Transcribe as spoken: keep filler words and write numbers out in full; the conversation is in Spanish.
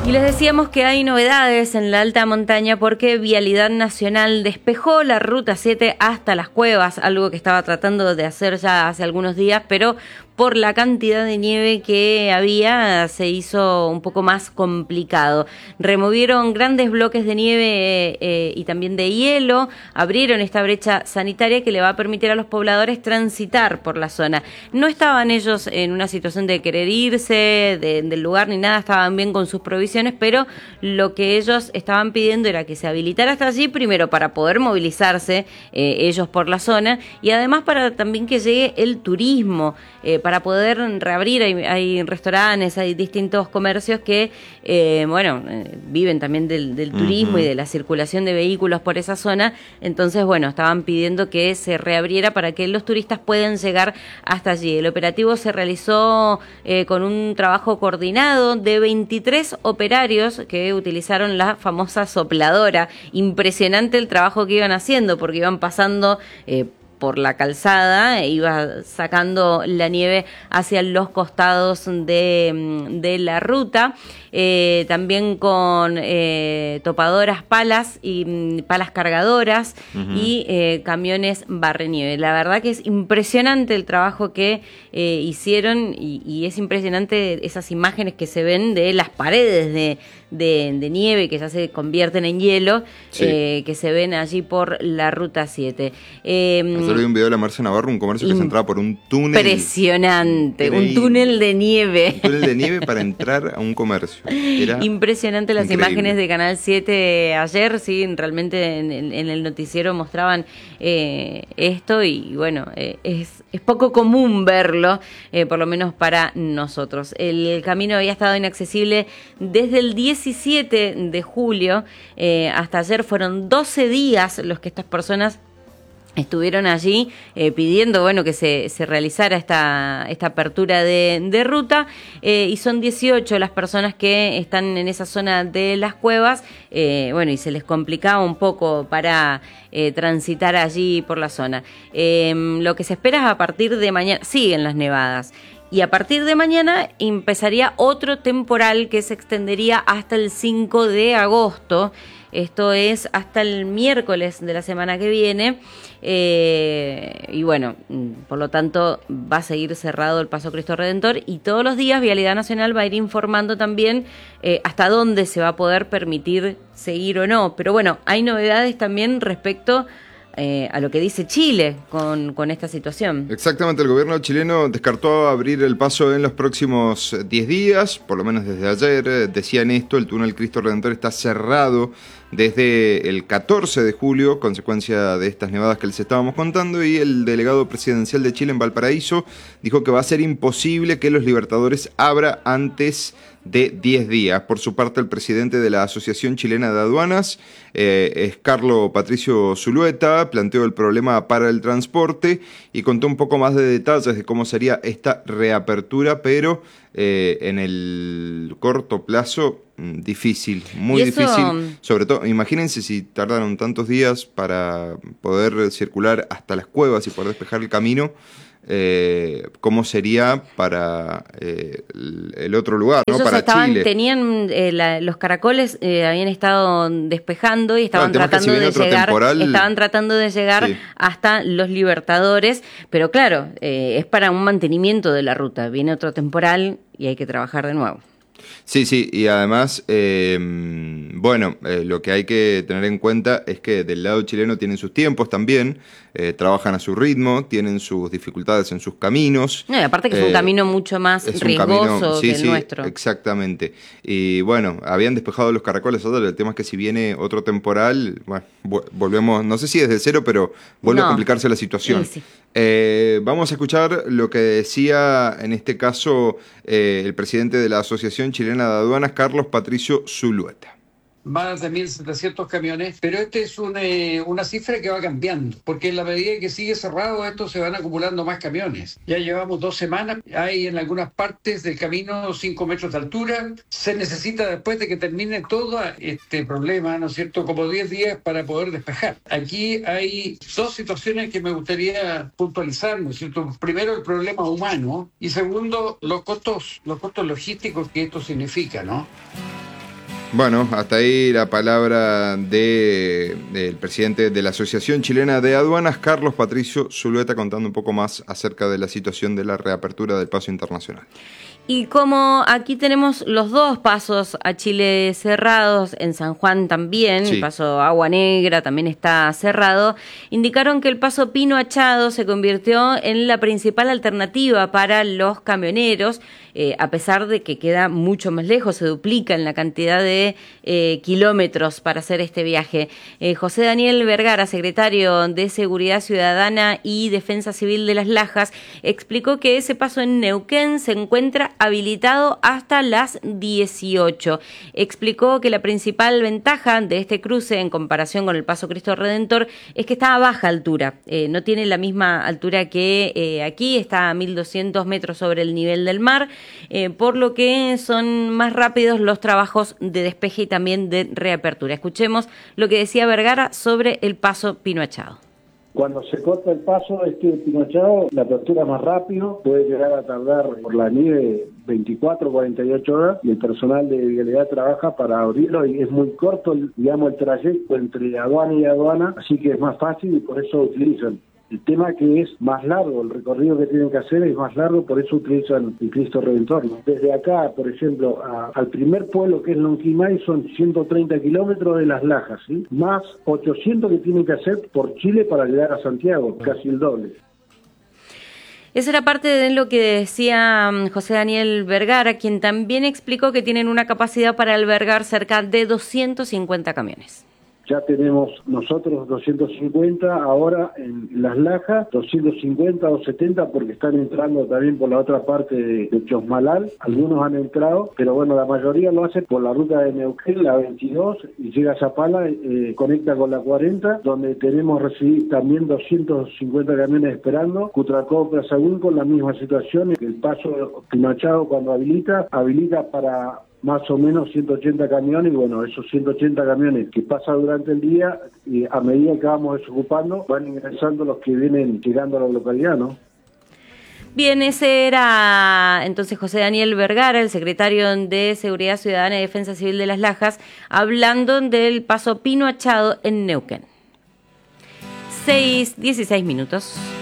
Y les decíamos que hay novedades en la alta montaña porque Vialidad Nacional despejó la ruta siete hasta Las Cuevas, algo que estaba tratando de hacer ya hace algunos días, pero por la cantidad de nieve que había se hizo un poco más complicado. Removieron grandes bloques de nieve eh, y también de hielo, abrieron esta brecha sanitaria que le va a permitir a los pobladores transitar por la zona. No estaban ellos en una situación de querer irse de, del lugar ni nada, estaban bien con sus provisiones, pero lo que ellos estaban pidiendo era que se habilitara hasta allí, primero para poder movilizarse eh, ellos por la zona y además para también que llegue el turismo, eh, para poder reabrir. Hay, hay restaurantes, hay distintos comercios que, eh, bueno, eh, viven también del, del turismo uh-huh. y de la circulación de vehículos por esa zona. Entonces, bueno, estaban pidiendo que se reabriera para que los turistas puedan llegar hasta allí. El operativo se realizó eh, con un trabajo coordinado de veintitrés operarios que utilizaron la famosa sopladora. Impresionante el trabajo que iban haciendo porque iban pasando eh, por la calzada, e iba sacando la nieve hacia los costados de, de la ruta, eh, también con eh, topadoras, palas y palas cargadoras uh-huh. y eh, camiones barrenieve. La verdad que es impresionante el trabajo que eh, hicieron y, y es impresionante esas imágenes que se ven de las paredes de, de, de nieve que ya se convierten en hielo, sí. eh, que se ven allí por la ruta siete. Eh, Ayer vi un video de la Marcia Navarro, un comercio que se entraba por un túnel. Impresionante, increíble. Un túnel de nieve. Un túnel de nieve para entrar a un comercio. Era impresionante las increíble. Imágenes de Canal siete ayer, sí, realmente en, en, en el noticiero mostraban eh, esto y bueno, eh, es, es poco común verlo, eh, por lo menos para nosotros. El camino había estado inaccesible desde el diecisiete de julio eh, hasta ayer, fueron doce días los que estas personas estuvieron allí eh, pidiendo bueno que se, se realizara esta, esta apertura de, de ruta eh, y son dieciocho las personas que están en esa zona de Las Cuevas, eh, bueno, y se les complicaba un poco para eh, transitar allí por la zona. Eh, lo que se espera es a partir de mañana, siguen las nevadas. Y a partir de mañana empezaría otro temporal que se extendería hasta el cinco de agosto. Esto es hasta el miércoles de la semana que viene. Eh, y bueno, por lo tanto va a seguir cerrado el Paso Cristo Redentor y todos los días Vialidad Nacional va a ir informando también eh, hasta dónde se va a poder permitir seguir o no. Pero bueno, hay novedades también respecto Eh, a lo que dice Chile con, con esta situación. Exactamente, el gobierno chileno descartó abrir el paso en los próximos diez días, por lo menos desde ayer. Decían esto, el túnel Cristo Redentor está cerrado desde el catorce de julio, consecuencia de estas nevadas que les estábamos contando, y el delegado presidencial de Chile en Valparaíso dijo que va a ser imposible que los Libertadores abra antes de diez días. Por su parte, el presidente de la Asociación Chilena de Aduanas, eh, es Carlos Patricio Zulueta, planteó el problema para el transporte y contó un poco más de detalles de cómo sería esta reapertura, pero eh, en el corto plazo difícil, muy eso... difícil. Sobre todo, imagínense si tardaron tantos días para poder circular hasta Las Cuevas y poder despejar el camino. Eh, cómo sería para eh, el, el otro lugar, ¿no? Ellos Para estaban, Chile. Tenían eh, la, los caracoles eh, habían estado despejando y estaban claro, tratando si de llegar, temporal... estaban tratando de llegar sí. hasta los Libertadores, pero claro, eh, es para un mantenimiento de la ruta. Viene otro temporal y hay que trabajar de nuevo. Sí, sí, y además, eh, bueno, eh, lo que hay que tener en cuenta es que del lado chileno tienen sus tiempos también, eh, trabajan a su ritmo, tienen sus dificultades en sus caminos. No, y aparte que es eh, un camino mucho más riesgoso camino, sí, que el sí, nuestro. Exactamente. Y bueno, habían despejado los caracoles, el tema es que si viene otro temporal, bueno, volvemos, no sé si desde cero, pero vuelve no. a complicarse la situación. Sí, sí. Eh, vamos a escuchar lo que decía en este caso eh, el presidente de la Asociación Chilena de Aduanas, Carlos Patricio Zulueta. Más de mil setecientos camiones, pero esta es una, una cifra que va cambiando, porque en la medida que sigue cerrado esto se van acumulando más camiones. Ya llevamos dos semanas, hay en algunas partes del camino cinco metros de altura, se necesita después de que termine todo este problema, ¿no es cierto?, como diez días para poder despejar. Aquí hay dos situaciones que me gustaría puntualizar, ¿no es cierto? Primero, el problema humano y segundo, los costos, los costos logísticos que esto significa, ¿no? Bueno, hasta ahí la palabra de, del presidente de la Asociación Chilena de Aduanas, Carlos Patricio Zulueta, contando un poco más acerca de la situación de la reapertura del paso internacional. Y como aquí tenemos los dos pasos a Chile cerrados, en San Juan también, sí. El paso Agua Negra también está cerrado, indicaron que el paso Pino Achado se convirtió en la principal alternativa para los camioneros, eh, a pesar de que queda mucho más lejos, se duplica en la cantidad de eh, kilómetros para hacer este viaje. Eh, José Daniel Vergara, secretario de Seguridad Ciudadana y Defensa Civil de Las Lajas, explicó que ese paso en Neuquén se encuentra habilitado hasta las dieciocho. Explicó que la principal ventaja de este cruce en comparación con el paso Cristo Redentor es que está a baja altura, eh, no tiene la misma altura que eh, aquí, está a mil doscientos metros sobre el nivel del mar, eh, por lo que son más rápidos los trabajos de despeje y también de reapertura. Escuchemos lo que decía Vergara sobre el paso Pino Achado. Cuando se corta el paso este Pino Achado, la apertura es más rápido, puede llegar a tardar por la nieve veinticuatro, cuarenta y ocho horas, y el personal de vialidad trabaja para abrirlo y es muy corto, digamos, el trayecto entre aduana y aduana, así que es más fácil y por eso utilizan. El tema que es más largo, el recorrido que tienen que hacer es más largo, por eso utilizan el Cristo Redentor, ¿no? Desde acá, por ejemplo, a, al primer pueblo que es Lonquimay son ciento treinta kilómetros de Las Lajas, ¿sí? Más ochocientos que tienen que hacer por Chile para llegar a Santiago, casi el doble. Esa era parte de lo que decía José Daniel Vergara, quien también explicó que tienen una capacidad para albergar cerca de doscientos cincuenta camiones. Ya tenemos nosotros doscientos cincuenta, ahora en Las Lajas, doscientos cincuenta o setenta porque están entrando también por la otra parte de, de Chosmalal. Algunos han entrado, pero bueno, la mayoría lo hace por la ruta de Neuquén, la veintidós, y llega a Zapala, eh, conecta con la cuarenta, donde tenemos recibir también doscientos cincuenta camiones esperando. Cutracó, Plazagún con la misma situación, el paso Pino Achado cuando habilita, habilita para más o menos ciento ochenta camiones, y bueno, esos ciento ochenta camiones que pasan durante el día, y a medida que vamos desocupando, van ingresando los que vienen llegando a la localidad, ¿no? Bien, ese era entonces José Daniel Vergara, el secretario de Seguridad Ciudadana y Defensa Civil de Las Lajas, hablando del paso Pino Achado en Neuquén. seis, dieciséis minutos.